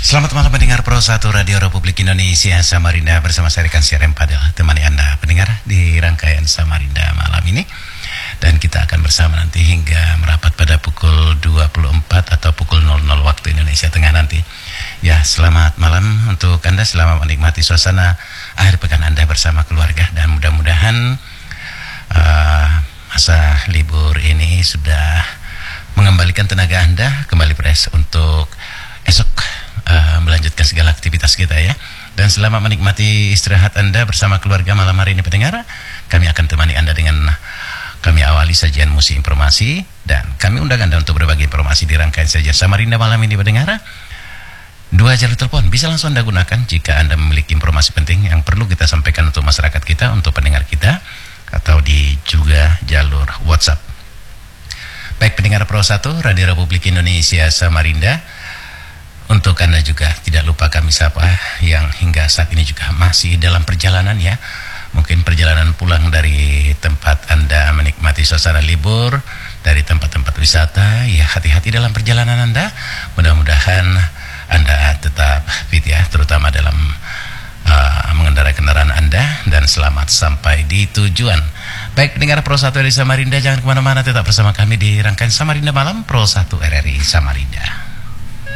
Selamat malam pendengar Pro 1 Radio Republik Indonesia Samarinda, bersama saya Rekan Siaran Padel, temani Anda pendengar di rangkaian Samarinda malam ini. Dan kita akan bersama nanti hingga merapat pada pukul 24 atau pukul 00 waktu Indonesia Tengah nanti. Ya, selamat malam untuk Anda, selamat menikmati suasana akhir pekan Anda bersama keluarga. Dan mudah-mudahan masa libur ini sudah mengembalikan tenaga Anda kembali fresh untuk esok melanjutkan segala aktivitas kita ya. Dan selama menikmati istirahat Anda bersama keluarga malam hari ini pendengar, kami akan temani Anda dengan kami awali sajian musik informasi, dan kami undang Anda untuk berbagi informasi di rangkaian sajian Samarinda malam ini pendengar. 2 jalur telepon bisa langsung Anda gunakan jika Anda memiliki informasi penting yang perlu kita sampaikan untuk masyarakat kita, untuk pendengar kita, atau di juga jalur WhatsApp. Baik pendengar Pro 1 Radio Republik Indonesia Samarinda, untuk Anda juga tidak lupa kami sapa yang hingga saat ini juga masih dalam perjalanan ya. Mungkin perjalanan pulang dari tempat Anda menikmati suasana libur, dari tempat-tempat wisata, ya hati-hati dalam perjalanan Anda. Mudah-mudahan Anda tetap fit ya, terutama dalam mengendarai kendaraan Anda, dan selamat sampai di tujuan. Baik pendengar Pro 1 RRI Samarinda, jangan kemana-mana, tetap bersama kami di rangkaian Samarinda Malam Pro 1 RRI Samarinda.